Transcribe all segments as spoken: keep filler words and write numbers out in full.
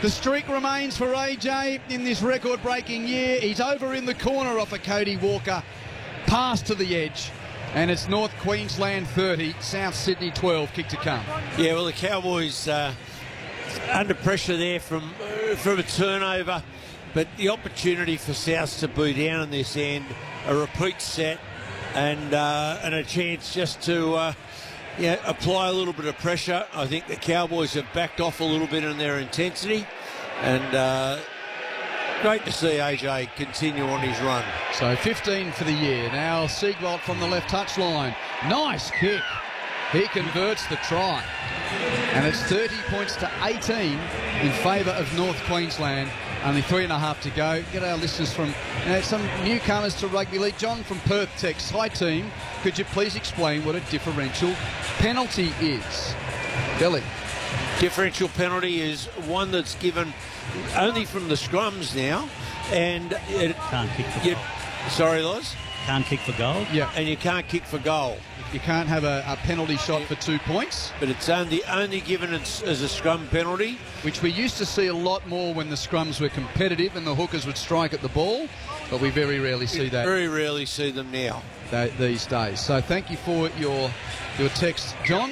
The streak remains for A J in this record-breaking year. He's over in the corner off a Cody Walker. Pass to the edge. And it's North Queensland thirty, South Sydney twelve, kick to come. Yeah, well, the Cowboys uh, under pressure there from, uh, from a turnover. But the opportunity for South to be down in this end, a repeat set, and uh, and a chance just to uh, yeah, apply a little bit of pressure. I think the Cowboys have backed off a little bit in their intensity, and uh, great to see A J continue on his run. So fifteen for the year. Now Siegwald from the left touchline. Nice kick. He converts the try. And it's thirty points to eighteen in favour of North Queensland. Only three and a half to go. Get our listeners from uh, some newcomers to rugby league. John from Perth texts, hi team, could you please explain what a differential penalty is? Billy. Differential penalty is one that's given only from the scrums now, and it Can't kick for you, goal. Sorry, Loz? Can't kick for goal. Yeah. And you can't kick for goal. You can't have a, a penalty shot for two points. But it's only only given as, as a scrum penalty. Which we used to see a lot more when the scrums were competitive and the hookers would strike at the ball, but we very rarely see that Very rarely see them now. th- these days. So thank you for your your text, John.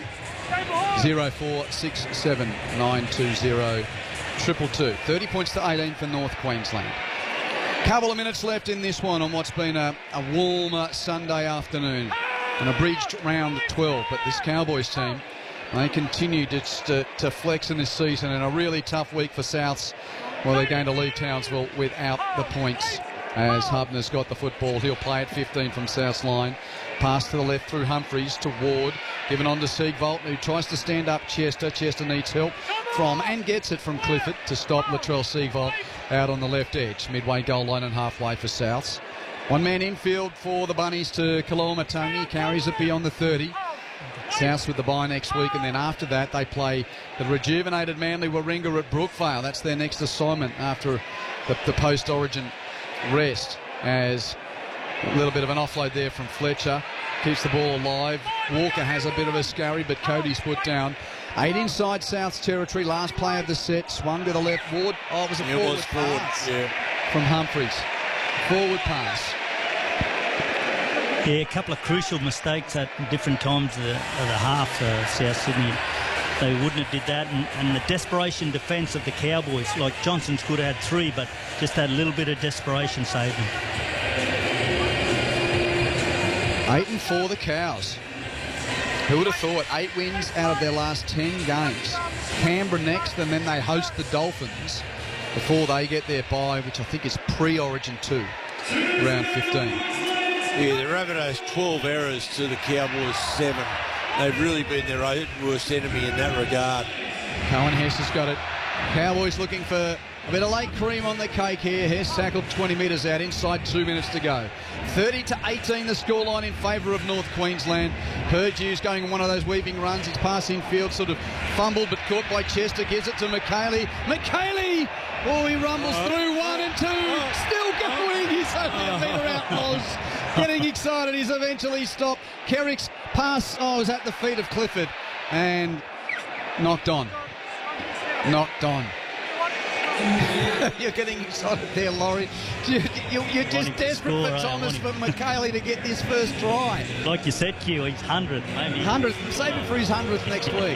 zero four six seven nine two zero triple two. thirty points to eighteen for North Queensland. Couple of minutes left in this one on what's been a, a warmer Sunday afternoon. An abridged round twelve, but this Cowboys team, they continue to, to, to flex in this season, and a really tough week for Souths. Well, they're going to leave Townsville without the points as Hubner's got the football. He'll play at fifteen from South's line. Pass to the left through Humphreys to Ward. Given on to Siegwald, who tries to stand up Chester. Chester needs help from and gets it from Clifford to stop Latrell Siegwald out on the left edge. Midway goal line and halfway for Souths. One man infield for the Bunnies to Kaloamatangi. Carries it beyond the thirty. Souths with the bye next week, and then after that they play the rejuvenated Manly Warringah at Brookvale. That's their next assignment after the, the post-origin rest, as a little bit of an offload there from Fletcher. Keeps the ball alive. Walker has a bit of a scurry, but Cody's put down. Eight inside South's territory. Last play of the set. Swung to the left. Ward. Oh, it was a It forward was forward, pass yeah. from Humphreys. Forward pass. Yeah, a couple of crucial mistakes at different times of the, of the half. Uh, South Sydney, they wouldn't have did that. And, and the desperation defence of the Cowboys, like Johnson's could have had three, but just that little bit of desperation saved them. Eight and four the Cows. Who would have thought? Eight wins out of their last ten games. Canberra next, and then they host the Dolphins before they get their bye, which I think is pre-Origin two, round fifteen. Yeah, the Rabbitohs twelve errors to the Cowboys seven. They've really been their own worst enemy in that regard. Cohen Hess has got it. Cowboys looking for a bit of late cream on the cake here. Hess tackled twenty metres out, inside two minutes to go. thirty to eighteen the scoreline in favour of North Queensland. Purdue's going on one of those weaving runs. His pass in field sort of fumbled, but caught by Chester. Gives it to McKaylee. McKaylee! Oh, he rumbles oh. through one and two. Oh. Still going. He's only a metre out, Loz. Getting excited. He's eventually stopped. Kerrick's pass, oh, was at the feet of Clifford and knocked on. Knocked on. You're getting excited there, Laurie. You, you, you're just desperate score, for eh? Thomas, for McKaylee to get this first try. Like you said, Q, he's hundredth, maybe. hundredth, save it for his hundredth next week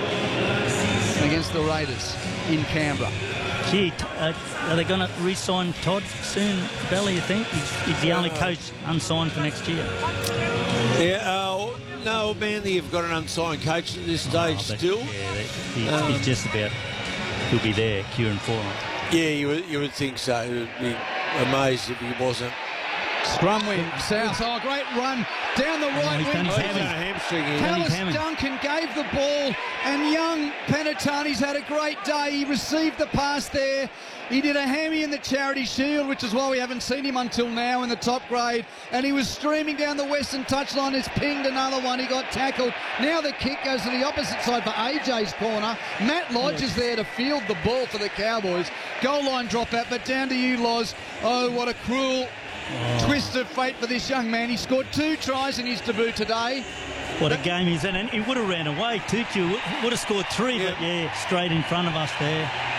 against the Raiders in Canberra. Gee, t- uh, are they going to re-sign Todd soon, Bella, you think? He's, he's the only coach unsigned for next year. Yeah, uh, no, Manly have got an unsigned coach at this stage Oh, but, still. Yeah, they, he, Um, he's just about, he'll be there, Kieran Foran. Yeah, you would, you would think so. You would be amazed if he wasn't. Scrum win. South. Oh, great run down the right he's done wing. his Oh, he's done a hammy. hamstring here. Cal- Callis Hammond. Duncan gave the ball, and young Penatani's had a great day. He received the pass there. He did a hammy in the Charity Shield, which is why we haven't seen him until now in the top grade. And he was streaming down the western touchline. Has pinged another one. He got tackled. Now the kick goes to the opposite side for A J's corner. Matt Lodge is there to field the ball for the Cowboys. Goal line dropout, but down to you, Loz. Oh, what a cruel Oh. twist of fate for this young man. He scored two tries in his debut today. What a game he's in. And he would have ran away too, Q. Would have scored three, Yeah. but yeah, straight in front of us there.